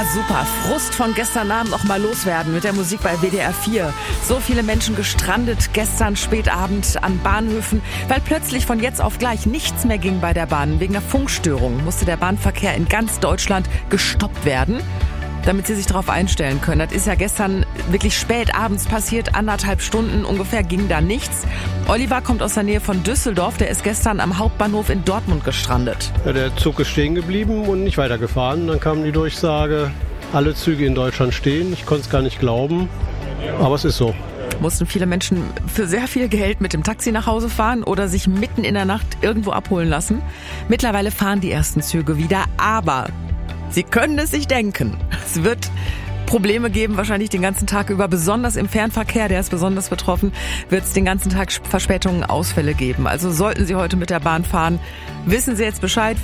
super. Frust von gestern Abend noch mal loswerden mit der Musik bei WDR 4. So viele Menschen gestrandet gestern spätabend an Bahnhöfen, weil plötzlich von jetzt auf gleich nichts mehr ging bei der Bahn. Wegen einer Funkstörung musste der Bahnverkehr in ganz Deutschland gestoppt werden, damit sie sich darauf einstellen können. Das ist ja gestern wirklich spät abends passiert, 1,5 Stunden ungefähr ging da nichts. Oliver kommt aus der Nähe von Düsseldorf, der ist gestern am Hauptbahnhof in Dortmund gestrandet. Ja, der Zug ist stehen geblieben und nicht weitergefahren. Dann kam die Durchsage, alle Züge in Deutschland stehen. Ich konnte es gar nicht glauben, aber es ist so. Mussten viele Menschen für sehr viel Geld mit dem Taxi nach Hause fahren oder sich mitten in der Nacht irgendwo abholen lassen. Mittlerweile fahren die ersten Züge wieder, aber Sie können es sich denken. Es wird Probleme geben, wahrscheinlich den ganzen Tag über. Besonders im Fernverkehr, der ist besonders betroffen, wird es den ganzen Tag Verspätungen, Ausfälle geben. Also sollten Sie heute mit der Bahn fahren, wissen Sie jetzt Bescheid.